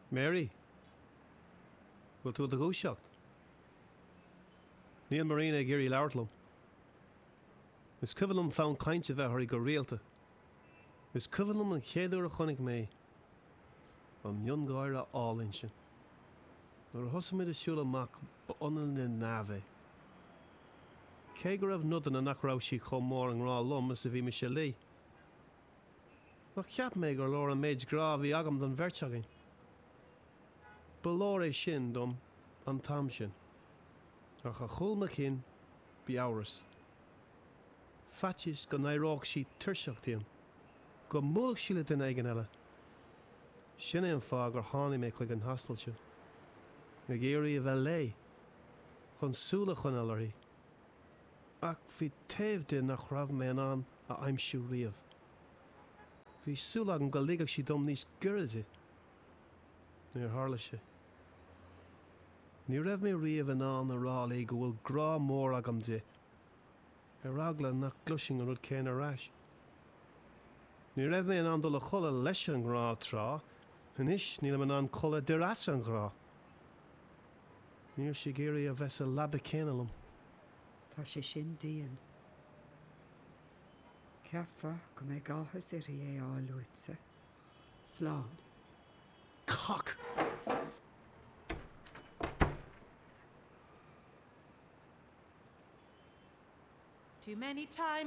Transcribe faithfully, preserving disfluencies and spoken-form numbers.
Mary, bhfuil tú a gúiseacht? Níl Marina géirí leirlumm. Is cuireann fán cainte bheith thuirí go réalta. Is cuireann an chéadú a chonig mé an mion gáire álinn sin. Nuair a thosaimid siúil amach b'ionann na nábhaidh. Cé go raibh nudain a nach raibh sí chomh mór an rá lom is a bhí me sé lí. Nach cheap mé gur leir an méid grá bhí agam don bheirt againn. Ba leir é sin dom an tam sin. Ach a chulma chin bí áras. Fatis go naidhreach sí tuirseachtaíonn. Go múlach síle den aigen eile. Sin é an fá gur tháinig mé chuig an haslailte. Na géirí a bheith lé. Chun súla chun eileirí. Ach bhí taobh de nach raibh mé an an a aimsiú riamh. Bhí súla an go ligach sí dom níos guride. Níor tharla sé. Ní raibh mé riamh an an a rá go bhfuil grá mór agam de. Ar ragla nach gluising an rud céin arás. Ní raibh mé an an dul a chola leis an grá trá, inis níl an an chola deras an grá. Níor sé géirí a bheits a labba céanalum. Tá sé sin díon. Ceafa go mé gáthas i rí é áilúitsa. Slán. Cock! Too many times